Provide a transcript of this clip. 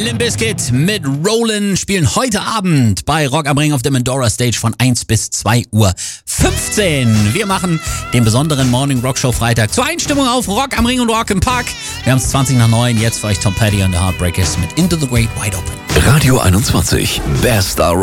Limp Bizkit mit Rollin spielen heute Abend bei Rock am Ring auf der Mandora Stage von 1 bis 2:15 Uhr. Wir machen den besonderen Morning Rock Show Freitag zur Einstimmung auf Rock am Ring und Rock im Park. Wir haben es 20:09, jetzt für euch Tom Petty und the Heartbreakers mit Into the Great Wide Open. Radio 21, Best Rock.